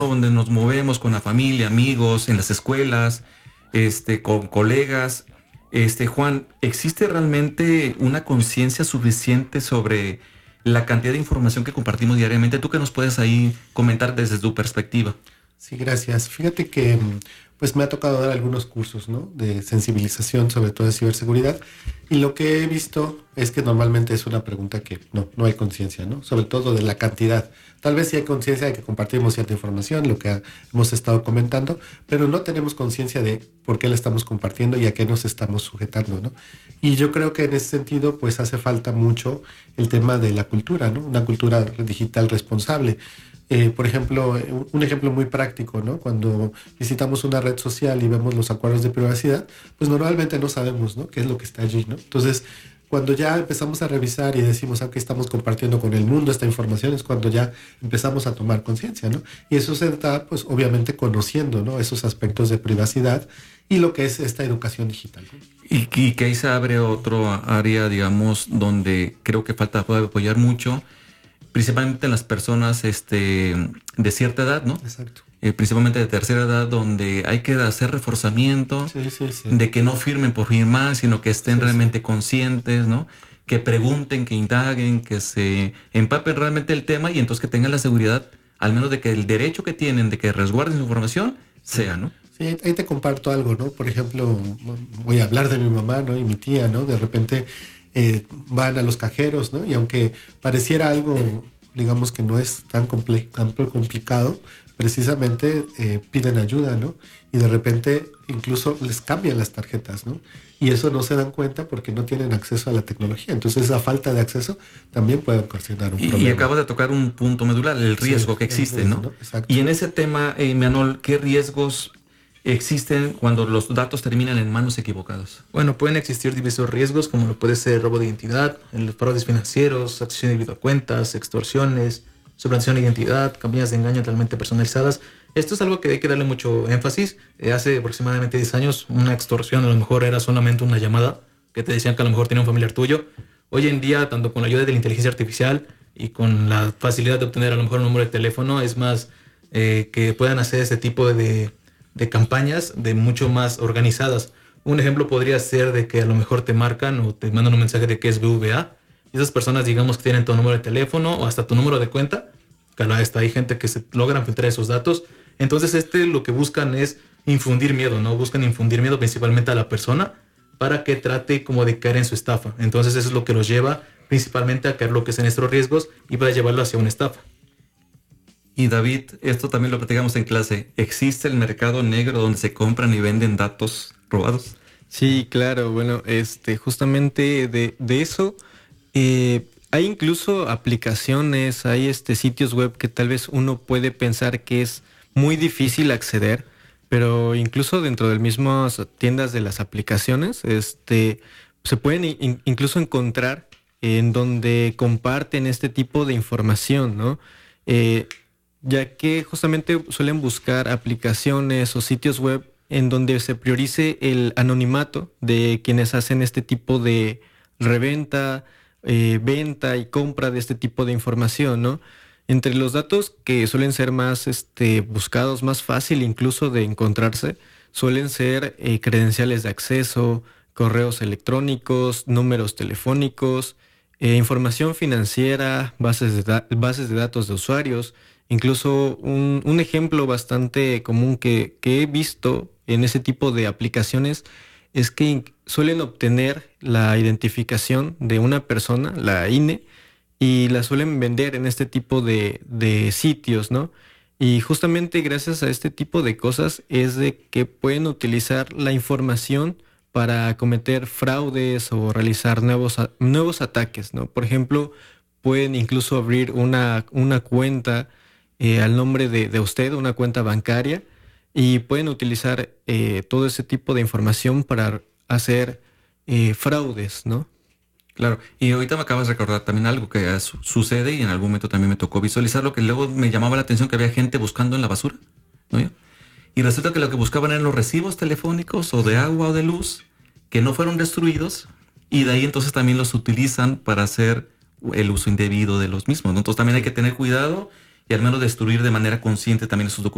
donde nos movemos con la familia, amigos, en las escuelas, con colegas. Juan, ¿existe realmente una conciencia suficiente sobre la cantidad de información que compartimos diariamente? ¿Tú qué nos puedes ahí comentar desde tu perspectiva? Sí, gracias. Fíjate que pues me ha tocado dar algunos cursos, ¿no? De sensibilización, sobre todo de ciberseguridad. Y lo que he visto es que normalmente es una pregunta que no hay conciencia, ¿no? Sobre todo de la cantidad. Tal vez sí hay conciencia de que compartimos cierta información, lo que hemos estado comentando, pero no tenemos conciencia de por qué la estamos compartiendo y a qué nos estamos sujetando, ¿no? Y yo creo que en ese sentido, pues hace falta mucho el tema de la cultura, ¿no? Una cultura digital responsable. Por ejemplo, un ejemplo muy práctico, ¿no? Cuando visitamos una red social y vemos los acuerdos de privacidad, pues normalmente no sabemos, ¿no? Qué es lo que está allí, ¿no? Entonces, cuando ya empezamos a revisar y decimos, que estamos compartiendo con el mundo esta información, es cuando ya empezamos a tomar conciencia, ¿no? Y eso se da, pues, obviamente conociendo, ¿no? Esos aspectos de privacidad y lo que es esta educación digital, ¿no? Y que ahí se abre otro área, digamos, donde creo que falta poder apoyar mucho, principalmente en las personas de cierta edad, ¿no? Exacto. Principalmente de tercera edad, donde hay que hacer reforzamiento, Sí. de que no firmen por firmar, sino que estén realmente Sí. conscientes, ¿no? Que pregunten, que indaguen, que se empapen realmente el tema y entonces que tengan la seguridad, al menos de que el derecho que tienen de que resguarden su información sea, ¿no? Sí, ahí te comparto algo, ¿no? Por ejemplo, voy a hablar de mi mamá, ¿no? Y mi tía, ¿no? De repente van a los cajeros, ¿no? Y aunque pareciera algo, digamos que no es tan complicado, precisamente piden ayuda, ¿no? Y de repente incluso les cambian las tarjetas, ¿no? Y eso no se dan cuenta porque no tienen acceso a la tecnología. Entonces esa falta de acceso también puede ocasionar un problema. Y acabas de tocar un punto medular, el riesgo Sí, que existe, el riesgo, ¿no? ¿no? Exacto. Y en ese tema, Manol, ¿qué riesgos existen cuando los datos terminan en manos equivocadas? Bueno, pueden existir diversos riesgos, como lo puede ser robo de identidad, los fraudes financieros, acceso indebido a cuentas, extorsiones, suplantación de identidad, campañas de engaño totalmente personalizadas. Esto es algo que hay que darle mucho énfasis. Hace aproximadamente 10 años, una extorsión a lo mejor era solamente una llamada que te decían que a lo mejor tenía un familiar tuyo. Hoy en día, tanto con la ayuda de la inteligencia artificial y con la facilidad de obtener a lo mejor un número de teléfono, es más que puedan hacer ese tipo de campañas de mucho más organizadas. Un ejemplo podría ser de que a lo mejor te marcan o te mandan un mensaje de que es BVA. Y esas personas, digamos, que tienen tu número de teléfono o hasta tu número de cuenta. Claro, hay gente que se logran filtrar esos datos. Entonces, lo que buscan es infundir miedo, ¿no? Buscan infundir miedo principalmente a la persona para que trate como de caer en su estafa. Entonces, eso es lo que los lleva principalmente a caer lo que es en estos riesgos y para llevarlo hacia una estafa. Y David, esto también lo platicamos en clase. ¿Existe el mercado negro donde se compran y venden datos robados? Sí, claro. Bueno, justamente de eso, hay incluso aplicaciones, hay sitios web que tal vez uno puede pensar que es muy difícil acceder, pero incluso dentro del mismas tiendas de las aplicaciones, se pueden incluso encontrar en donde comparten este tipo de información, ¿no? Ya que justamente suelen buscar aplicaciones o sitios web en donde se priorice el anonimato de quienes hacen este tipo de reventa, venta y compra de este tipo de información, ¿no? Entre los datos que suelen ser más buscados, más fácil incluso de encontrarse, suelen ser credenciales de acceso, correos electrónicos, números telefónicos, información financiera, bases de datos de usuarios. Incluso un ejemplo bastante común que he visto en ese tipo de aplicaciones es que suelen obtener la identificación de una persona, la INE, y la suelen vender en este tipo de sitios, ¿no? Y justamente gracias a este tipo de cosas es de que pueden utilizar la información para cometer fraudes o realizar nuevos ataques, ¿no? Por ejemplo, pueden incluso abrir una cuenta al nombre de usted, una cuenta bancaria, y pueden utilizar todo ese tipo de información para hacer fraudes, ¿no? Claro, y ahorita me acabas de recordar también algo que sucede y en algún momento también me tocó visualizar lo que luego me llamaba la atención, que había gente buscando en la basura, ¿no? Y resulta que lo que buscaban eran los recibos telefónicos o de agua o de luz que no fueron destruidos y de ahí entonces también los utilizan para hacer el uso indebido de los mismos, ¿no? Entonces también hay que tener cuidado y al menos destruir de manera consciente también esos documentos.